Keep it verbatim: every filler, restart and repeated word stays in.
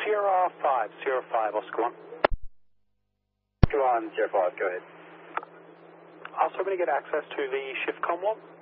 Sierra five, Sierra five, Oscar one. Go on, Sierra five, go ahead. Also, I'm going to get access to the shift com one.